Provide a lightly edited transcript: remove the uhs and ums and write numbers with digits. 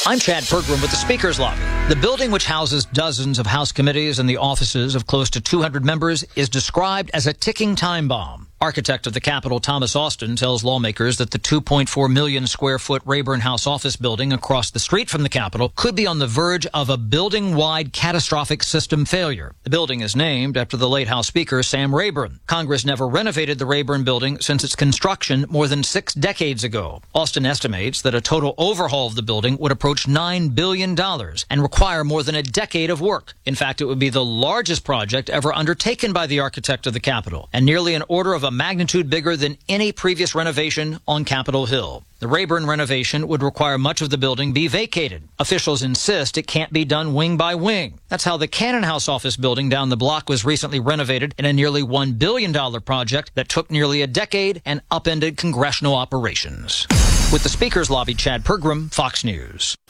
I'm Chad Pergram with the Speaker's Lobby. The building, which houses dozens of House committees and the offices of close to 200 members, is described as a ticking time bomb. Architect of the Capitol, Thomas Austin, tells lawmakers that the 2.4 million square foot Rayburn House office building across the street from the Capitol could be on the verge of a building-wide catastrophic system failure. The building is named after the late House Speaker, Sam Rayburn. Congress never renovated the Rayburn building since its construction more than 6 decades ago. Austin estimates that a total overhaul of the building would approach $9 billion and require more than a decade of work. In fact, it would be the largest project ever undertaken by the architect of the Capitol, and nearly an order of a magnitude bigger than any previous renovation on Capitol Hill. The Rayburn renovation would require much of the building be vacated. Officials insist it can't be done wing by wing. That's how the Cannon House office building down the block was recently renovated in a nearly $1 billion project that took nearly a decade and upended congressional operations. With the Speaker's Lobby, Chad Pergram, Fox News.